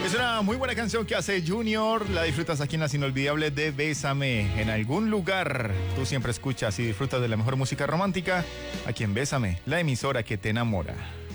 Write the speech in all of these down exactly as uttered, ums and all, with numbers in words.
Es una muy buena canción que hace Junior. La disfrutas aquí en Las Inolvidables de Bésame. En algún lugar tú siempre escuchas y disfrutas de la mejor música romántica. Aquí en Bésame, la emisora que te enamora.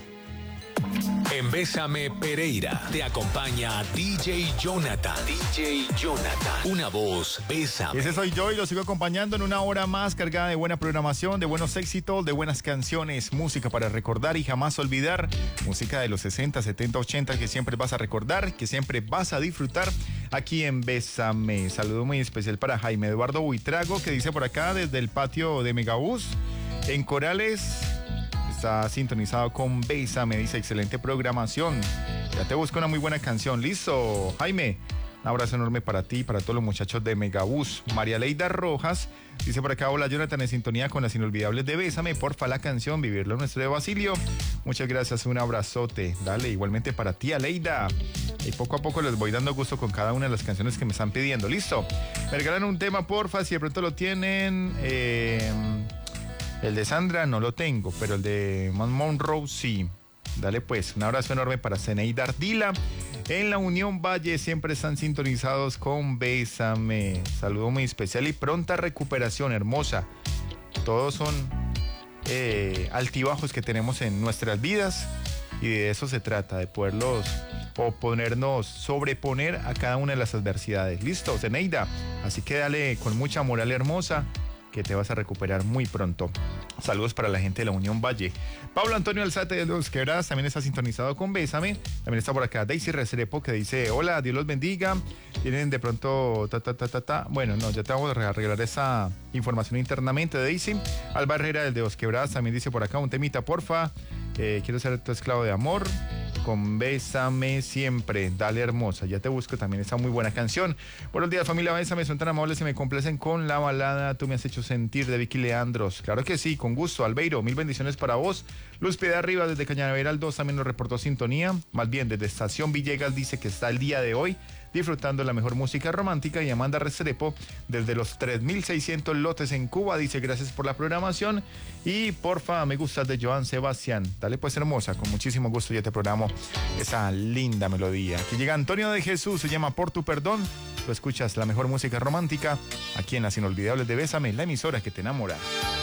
En Bésame Pereira te acompaña D J Jonathan. D J Jonathan. Una voz, Bésame. Ese soy yo y lo sigo acompañando en una hora más cargada de buena programación, de buenos éxitos, de buenas canciones, música para recordar y jamás olvidar. Música de los sesenta, setenta, ochenta que siempre vas a recordar, que siempre vas a disfrutar aquí en Bésame. Saludo muy especial para Jaime Eduardo Buitrago, que dice por acá desde el patio de Megabús en Corales. Está sintonizado con Bésame, dice excelente programación. Ya te busco una muy buena canción. Listo, Jaime. Un abrazo enorme para ti y para todos los muchachos de Megabús. María Leida Rojas dice por acá: hola Jonathan, en sintonía con Las Inolvidables de Bésame. Porfa la canción Vivirlo Nuestro de Basilio. Muchas gracias, un abrazote. Dale, igualmente para ti, Aleida. Y poco a poco les voy dando gusto con cada una de las canciones que me están pidiendo. Listo. Me regalan un tema, porfa, si de pronto lo tienen. Eh... El de Sandra no lo tengo, pero el de Monroe sí. Dale pues, un abrazo enorme para Zeneida Ardila. En la Unión Valle siempre están sintonizados con Bésame. Saludo muy especial y pronta recuperación, hermosa. Todos son eh, altibajos que tenemos en nuestras vidas y de eso se trata, de poderlos o ponernos, sobreponer a cada una de las adversidades. Listo, Zeneida. Así que dale con mucha moral, hermosa, que te vas a recuperar muy pronto. Saludos para la gente de la Unión Valle. Pablo Antonio Alzate de Los Quebradas también está sintonizado con Bésame. También está por acá Daisy Restrepo, que dice: hola, Dios los bendiga. Tienen de pronto ta ta ta ta ta. Bueno, no, ya te vamos a arreglar esa información internamente, Daisy. Alba Herrera de Los Quebradas también dice por acá: un temita, porfa. Eh, quiero ser tu esclavo de amor. Con Bésame siempre, dale hermosa. Ya te busco también esa muy buena canción. Buenos días, familia Bésame, son tan amables y me complacen con la balada Tú me has hecho sentir de Vicky Leandros. Claro que sí, con gusto. Albeiro, mil bendiciones para vos. Luz Piedad Arriba desde Cañaveral dos también nos reportó sintonía. Más bien, desde Estación Villegas dice que está el día de hoy disfrutando la mejor música romántica. Y Amanda Restrepo desde los tres mil seiscientos lotes en Cuba dice: gracias por la programación y porfa, me gusta de Joan Sebastián. Dale pues, hermosa, con muchísimo gusto ya te programo esa linda melodía. Aquí llega Antonio de Jesús, se llama Por tu perdón. Tú escuchas la mejor música romántica aquí en Las Inolvidables de Bésame, la emisora que te enamora.